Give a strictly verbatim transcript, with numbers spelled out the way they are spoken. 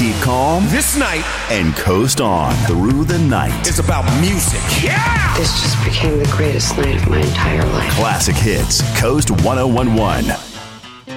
Keep calm this night and coast on through the night. It's about music. Yeah! This just became the greatest night of my entire life. Classic hits. Coast one oh one one.